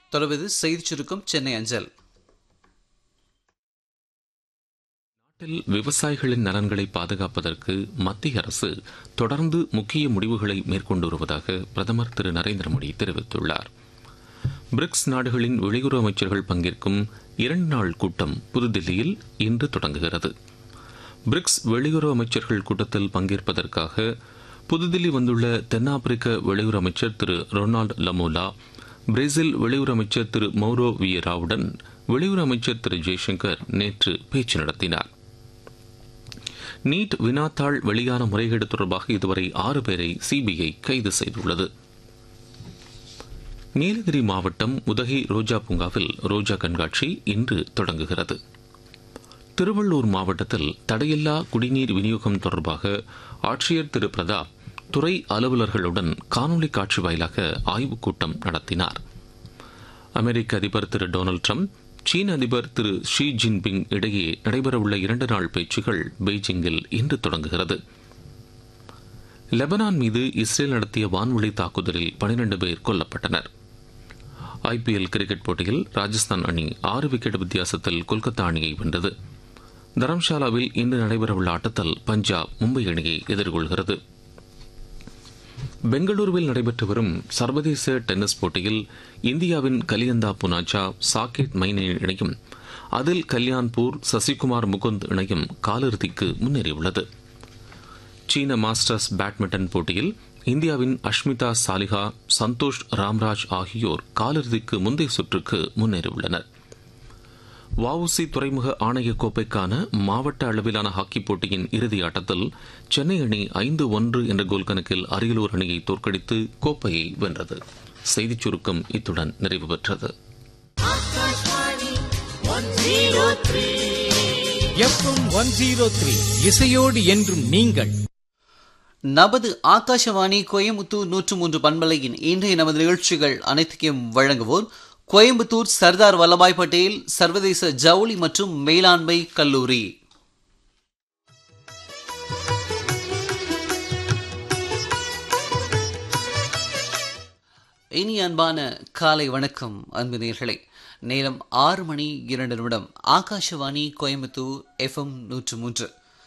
தொடர்வது செய்திச் சுருக்கம் சென்னை அஞ்சல். நாட்டில் விவசாயிகளின் நலன்களை பாதுகாப்பதற்கு மத்திய அரசு தொடர்ந்து முக்கிய முடிவுகளை மேற்கொண்டு வருவதாக பிரதமர் திரு நரேந்திர மோடி தெரிவித்துள்ளார். பிரிக்ஸ் நாடுகளின் வெளியுறவு அமைச்சர்கள் பங்கேற்கும் 2 நாள் கூட்டம் புதுதில்லியில் இன்று தொடங்குகிறது. பிரிக்ஸ் வெளியுறவு அமைச்சர்கள் கூட்டத்தில் பங்கேற்பதற்காக புதுதில்லி வந்துள்ள தென்னாப்பிரிக்க வெளியுறவு அமைச்சர் திரு ரொனால்டு லமோலா, பிரேசில் வெளியுறவு அமைச்சர் திரு மௌரோ வியராவுடன் வெளியுறவு அமைச்சர் திரு ஜெய்சங்கர் நேற்று பேச்சு நடத்தினார். நீட் வினாத்தாள் வெளியான முறைகேடு தொடர்பாக இதுவரை 6 பேரை சிபிஐ கைது செய்துள்ளது. நீலகிரி மாவட்டம் உதகை ரோஜா பூங்காவில் ரோஜா கண்காட்சி இன்று தொடங்குகிறது. திருவள்ளூர் மாவட்டத்தில் தடையில்லா குடிநீர் விநியோகம் தொடர்பாக ஆட்சியர் திரு பிரதாப் துறை அலுவலர்களுடன் காணொலி காட்சி வாயிலாக ஆய்வுக் கூட்டம் நடத்தினார். அமெரிக்க அதிபர் திரு டொனால்டு டிரம்ப், சீன அதிபர் திரு ஷி ஜின்பிங் இடையே நடைபெறவுள்ள 2 நாள் பேச்சுகள் பெய்ஜிங்கில் இன்று தொடங்குகிறது. லெபனான் மீது இஸ்ரேல் நடத்திய வான்வழி தாக்குதலில் 12 பேர் கொல்லப்பட்டனர். ஐபிஎல் கிரிக்கெட் போட்டியில் ராஜஸ்தான் அணி 6 விக்கெட் வித்தியாசத்தில் கொல்கத்தா அணியை வென்றது. தரம்ஷாலாவில் இன்று நடைபெறவுள்ள ஆட்டத்தில் பஞ்சாப் மும்பை அணியை எதிர்கொள்கிறது. பெங்களூருவில் நடைபெற்று வரும் சர்வதேச டென்னிஸ் போட்டியில் இந்தியாவின் கலியந்தா புனாச்சா சாகேட் மைனே இணையும் அதில் கல்யாண்பூர் சசிகுமார் முகுந்த் இணையும் காலிறுதிக்கு முன்னேறியுள்ளது. சீன மாஸ்டர்ஸ் பேட்மிண்டன் போட்டியில் இந்தியாவின் அஷ்மிதா சாலிஹா, சந்தோஷ் ராம்ராஜ் ஆகியோர் காலிறுதிக்கு முந்தைய சுற்றுக்கு முன்னேறியுள்ளனர். வஉசி துறைமுக ஆணைய கோப்பைக்கான மாவட்ட அளவிலான ஹாக்கி போட்டியின் இறுதி ஆட்டத்தில் சென்னை அணி 5-1 என்ற கோல் கணக்கில் அரியலூர் அணியை தோற்கடித்து கோப்பையை வென்றது. செய்திச் சுருக்கம் இத்துடன் நிறைவு பெற்றது. FM 103 இசையோடு என்றும் நீங்கள். நமது ஆகாஷவாணி கோயம்புத்தூர் 103 பண்பலையின் இன்றைய நமது நிகழ்ச்சிகள் அனைத்தையும் வழங்குவோர் கோயம்புத்தூர் சர்தார் வல்லபாய் பட்டேல் சர்வதேச ஜவுளி மற்றும் மேலாண்மை கல்லூரி. இனி அன்பான காலை வணக்கம் அன்பு நேயர்களே. நேரம் 6 மணி 2 நிமிடம். ஆகாஷவாணி கோயம்புத்தூர் FM 103.